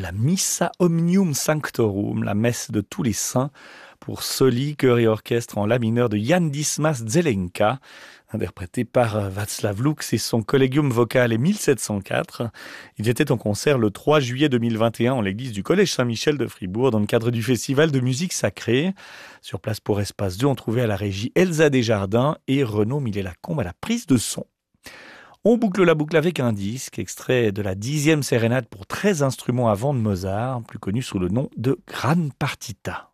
la Missa Omnium Sanctorum, la messe de tous les saints, pour soli, chœur et orchestre en la mineur de Jan Dismas Zelenka, interprété par Václav Lux et son Collegium Vocale 1704. Il était en concert le 3 juillet 2021 en l'église du Collège Saint-Michel de Fribourg dans le cadre du festival de musique sacrée. Sur place pour Espace 2, on trouvait à la régie Elsa Desjardins et Renaud Millet-Lacombe à la prise de son. On boucle la boucle avec un disque, extrait de la 10e sérénade pour 13 instruments à vent de Mozart, plus connu sous le nom de Gran Partita.